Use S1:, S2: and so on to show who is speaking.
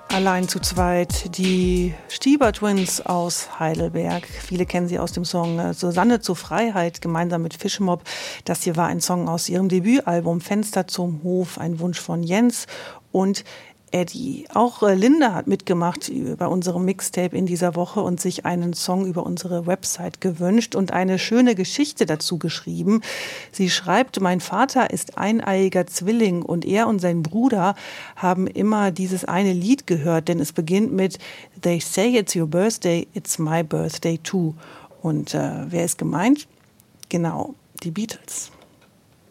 S1: Allein zu zweit, die Stieber Twins aus Heidelberg. Viele kennen sie aus dem Song Susanne zur Freiheit, gemeinsam mit Fischmob. Das hier war ein Song aus ihrem Debütalbum Fenster zum Hof, ein Wunsch von Jens und Eddie. Auch Linda hat mitgemacht bei unserem Mixtape in dieser Woche und sich einen Song über unsere Website gewünscht und eine schöne Geschichte dazu geschrieben. Sie schreibt, mein Vater ist eineiiger Zwilling und er und sein Bruder haben immer dieses eine Lied gehört, denn es beginnt mit They say it's your birthday, it's my birthday too. Und wer ist gemeint? Genau, die Beatles.